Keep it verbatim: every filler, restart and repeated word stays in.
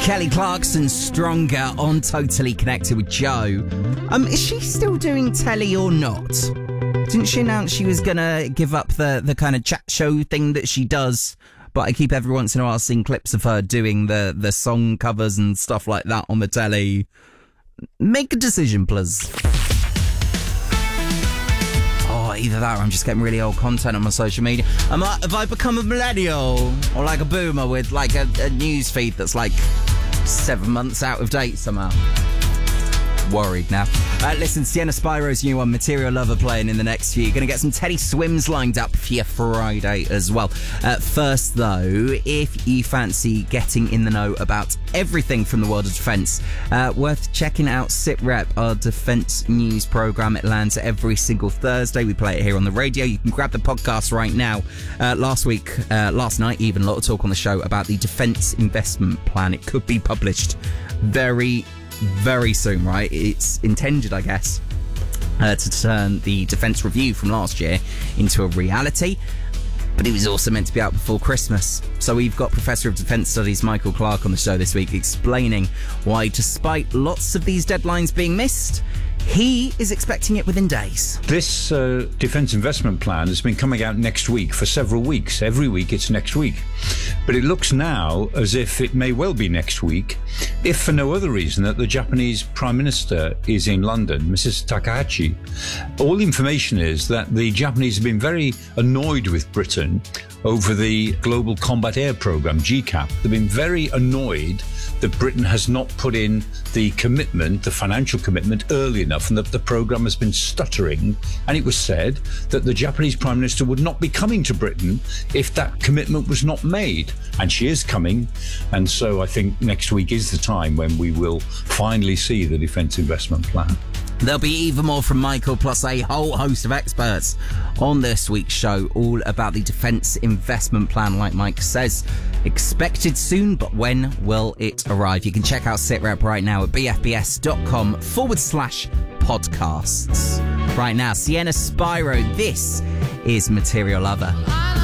Kelly Clarkson, Stronger on Totally Connected with Joe. Um, is she still doing telly or not? Didn't she announce she was going to give up the, the kind of chat show thing that she does? But I keep every once in a while seeing clips of her doing the, the song covers and stuff like that on the telly. Make a decision, please. Oh, either that or I'm just getting really old content on my social media. Am I, have I become a millennial? Or like a boomer with like a, a news feed that's like seven months out of date somehow? Worried now. Uh, listen, Sienna Spiro's new one, Material Lover, playing in the next few. You're going to get some Teddy Swims lined up for your Friday as well. Uh, first, though, if you fancy getting in the know about everything from the world of defence, uh, worth checking out SitRep, our defence news programme. It lands every single Thursday. We play it here on the radio. You can grab the podcast right now. Uh, last week, uh, last night, even, a lot of talk on the show about the Defence Investment Plan. It could be published very very soon, right? It's intended, I guess, uh, to turn the Defence Review from last year into a reality, but it was also meant to be out before Christmas. So we've got Professor of Defence Studies Michael Clark on the show this week explaining why, despite lots of these deadlines being missed, he is expecting it within days. This uh, Defence Investment Plan has been coming out next week for several weeks. Every week it's next week. But it looks now as if it may well be next week, if for no other reason that the Japanese Prime Minister is in London, Missus Takahashi. All the information is that the Japanese have been very annoyed with Britain over the Global Combat Air Programme, G CAP. They've been very annoyed that Britain has not put in the commitment, the financial commitment, early enough, and that the programme has been stuttering. And it was said that the Japanese Prime Minister would not be coming to Britain if that commitment was not made. And she is coming. And so I think next week is the time when we will finally see the Defence Investment Plan. There'll be even more from Michael, plus a whole host of experts on this week's show, all about the Defence Investment Plan, like Mike says. Expected soon, but when will it arrive? You can check out SitRep right now at bfbs.com forward slash podcasts. Right now, Sienna Spiro, this is Material Lover.